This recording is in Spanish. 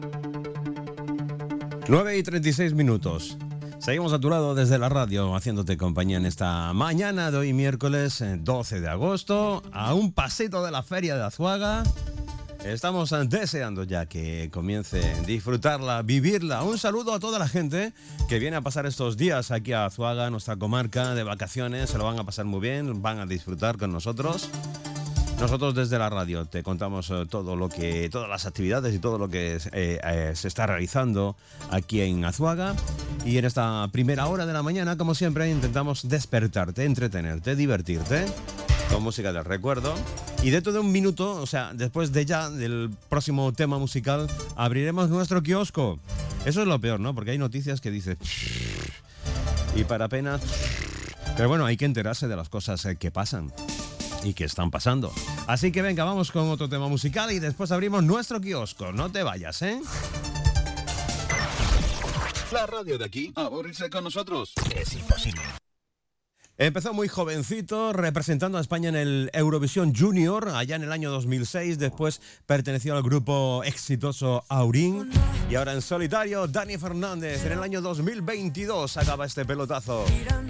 9:36. Seguimos a tu lado desde la radio, haciéndote compañía en esta mañana de hoy, miércoles 12 de agosto, a un pasito de la Feria de Azuaga. Estamos deseando ya que comience a disfrutarla, vivirla. Un saludo a toda la gente que viene a pasar estos días aquí a Azuaga, nuestra comarca, de vacaciones. Se lo van a pasar muy bien, van a disfrutar con nosotros. Nosotros desde la radio te contamos todas las actividades y todo lo que se está realizando aquí en Azuaga. Y en esta primera hora de la mañana, como siempre, intentamos despertarte, entretenerte, divertirte con música del recuerdo. Y dentro de un minuto, o sea, después del próximo tema musical, abriremos nuestro kiosco. Eso es lo peor, ¿no? Porque hay noticias que dicen y para apenas. Pero bueno, hay que enterarse de las cosas que pasan y que están pasando. Así que venga, vamos con otro tema musical y después abrimos nuestro kiosco. No te vayas, ¿eh? La radio de aquí, aburrirse con nosotros es imposible. Empezó muy jovencito representando a España en el Eurovisión Junior allá en el año 2006. Después perteneció al grupo exitoso Aurín. Y ahora en solitario, Dani Fernández. En el año 2022 acaba este pelotazo.